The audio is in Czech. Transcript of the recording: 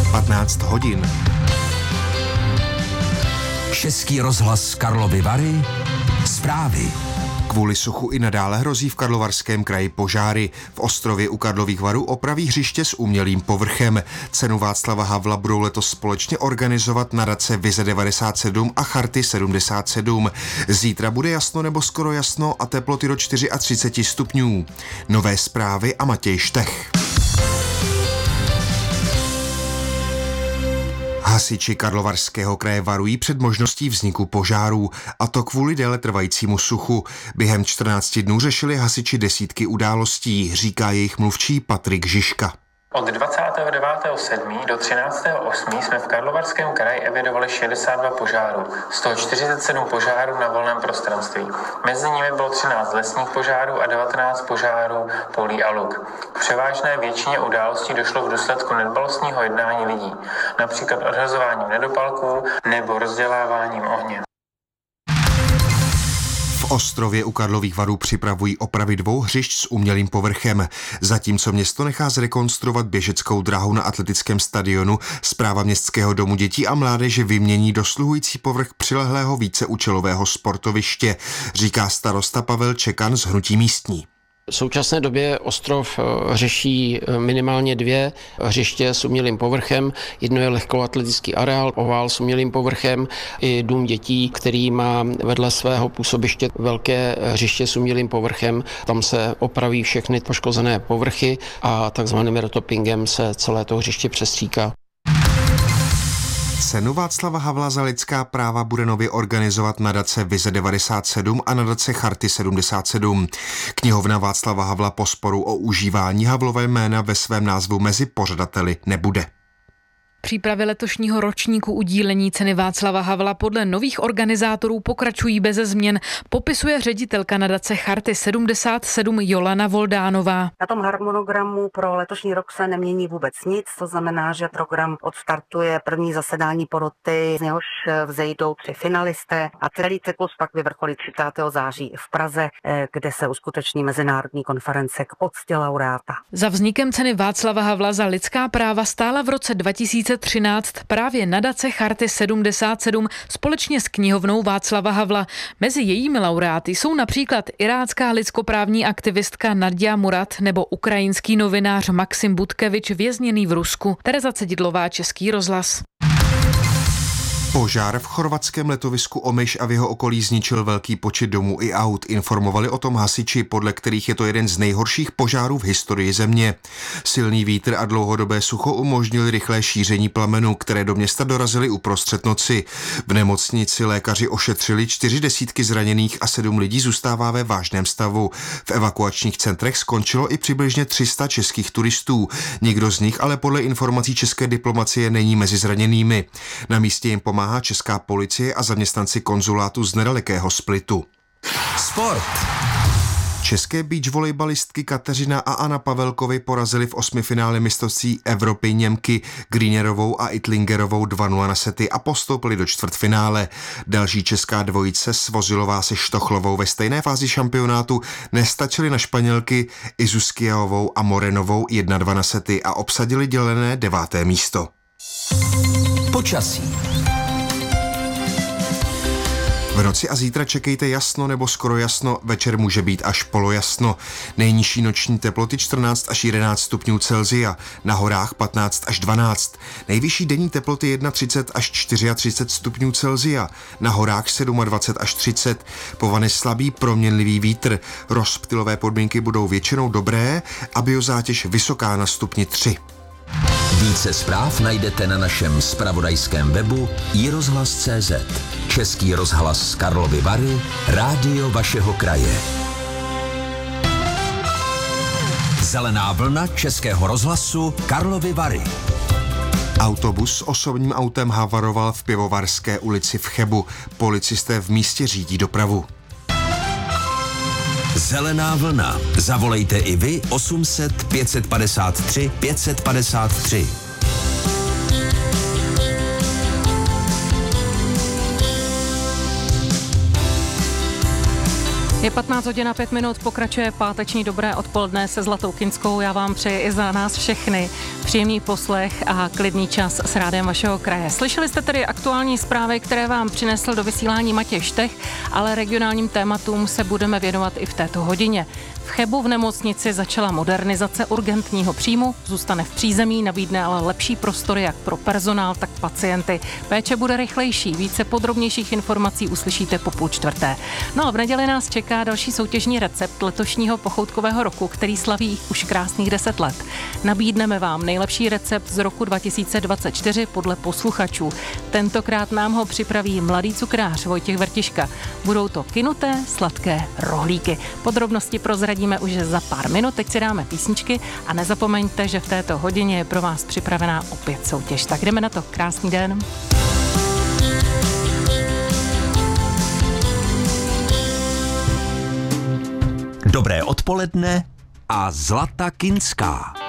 15 hodin. Český rozhlas Karlovy Vary. Zprávy. Kvůli suchu i nadále hrozí v Karlovarském kraji požáry. V Ostrově u Karlových Varů opraví hřiště s umělým povrchem. Cenu Václava Havla budou letos společně organizovat nadace Vize 97 a Charty 77. Zítra bude jasno nebo skoro jasno a teploty do 34 stupňů. Nové zprávy a Matěj Štech. Hasiči Karlovarského kraje varují před možností vzniku požárů, a to kvůli déle trvajícímu suchu. Během 14 dnů řešili hasiči desítky událostí, říká jejich mluvčí Patrik Žižka. Od 29.7. do 13.8. jsme v Karlovarském kraji evidovali 62 požárů, z toho 47 požárů na volném prostranství. Mezi nimi bylo 13 lesních požárů a 19 požárů polí a luk. K převážné většině událostí došlo v důsledku nedbalostního jednání lidí, například odhazováním nedopalků nebo rozděláváním ohně. V Ostrově u Karlových Varů připravují opravy 2 hřišť s umělým povrchem. Zatímco město nechá zrekonstruovat běžeckou dráhu na atletickém stadionu, Správa Městského domu dětí a mládeže vymění dosluhující povrch přilehlého víceúčelového sportoviště, říká starosta Pavel Čekan z Hnutí místní. V současné době Ostrov řeší minimálně 2 hřiště s umělým povrchem. Jedno je lehkoatletický areál, ovál s umělým povrchem, i dům dětí, který má vedle svého působiště velké hřiště s umělým povrchem. Tam se opraví všechny poškozené povrchy a takzvaným rotopingem se celé to hřiště přestříká. Cenu Václava Havla za lidská práva bude nově organizovat nadace Vize 97 a nadace Charty 77. Knihovna Václava Havla po sporu o užívání Havlova jména ve svém názvu mezi pořadateli nebude. Přípravy letošního ročníku udílení ceny Václava Havla podle nových organizátorů pokračují beze změn, popisuje ředitelka nadace Charty 77 Jolana Voldánová. Na tom harmonogramu pro letošní rok se nemění vůbec nic, to znamená, že program odstartuje první zasedání poroty, z něhož vzejdou 3 finalisté a celý cyklus pak vyvrcholí 30. září v Praze, kde se uskuteční mezinárodní konference k poctě laureáta. Za vznikem ceny Václava Havla za lidská práva stála v roce 2013 právě nadace Charty 77 společně s knihovnou Václava Havla. Mezi jejími laureáty jsou například irácká lidskoprávní aktivistka Nadia Murad nebo ukrajinský novinář Maxim Butkevič vězněný v Rusku. Tereza Cedidlová, Český rozhlas. Požár v chorvatském letovisku Omiš a v jeho okolí zničil velký počet domů i aut. Informovali o tom hasiči, podle kterých je to jeden z nejhorších požárů v historii země. Silný vítr a dlouhodobé sucho umožnili rychlé šíření plamenu, které do města dorazily uprostřed noci. V nemocnici lékaři ošetřili 40 zraněných a 7 lidí zůstává ve vážném stavu. V evakuačních centrech skončilo i přibližně 300 českých turistů. Nikdo z nich ale podle informací české diplomacie není mezi zraněnými. Na místě jim pomáhá česká policie a zaměstnanci konzulátu z nedalekého Splitu. Sport. České beach volejbalistky Kateřina a Anna Pavelkovy porazily v 8. finále mistrovství Evropy Němky Greenerovou a Itlingerovou 2-0 na sety a postoupily do čtvrtfinále. Další česká dvojice Svozilová se Štochlovou ve stejné fázi šampionátu nestačily na Španělky Izuskiaovou a Morenovou 1-2 na sety a obsadili dělené 9. místo. Počasí. V noci a zítra čekejte jasno nebo skoro jasno, večer může být až polojasno. Nejnižší noční teploty 14 až 11 stupňů Celsia, na horách 15 až 12. Nejvyšší denní teploty 31 až 34 stupňů Celsia, na horách 27 až 30. Po vany slabý proměnlivý vítr. Rozptylové podmínky budou většinou dobré a biozátěž vysoká na stupni 3. Více zpráv najdete na našem zpravodajském webu iRozhlas.cz. Český rozhlas Karlovy Vary, rádio vašeho kraje. Zelená vlna Českého rozhlasu Karlovy Vary. Autobus s osobním autem havaroval v Pivovarské ulici v Chebu. Policisté v místě řídí dopravu. Zelená vlna. Zavolejte i vy 800 553 553. Je 15:05, pokračuje páteční dobré odpoledne se Zlatou Kinskou. Já vám přeji i za nás všechny příjemný poslech a klidný čas s Rádiem vašeho kraje. Slyšeli jste tedy aktuální zprávy, které vám přinesl do vysílání Matěj Štech, ale regionálním tématům se budeme věnovat i v této hodině. V Chebu v nemocnici začala modernizace urgentního příjmu, zůstane v přízemí, nabídne ale lepší prostory jak pro personál, tak pacienty. Péče bude rychlejší, více podrobnějších informací uslyšíte po 3:30. No a v neděli nás čeká další soutěžní recept letošního pochoutkového roku, který slaví už krásných 10 let. Nabídneme vám nejlepší recept z roku 2024 podle posluchačů. Tentokrát nám ho připraví mladý cukrář Vojtěch Vrtiška. Budou to kynuté, sladké rohlíky. Podrobnosti prozradíme už za pár minut, teď si dáme písničky a nezapomeňte, že v této hodině je pro vás připravená opět soutěž. Tak jdeme na to, krásný den. Dobré odpoledne a Zlata Kinská.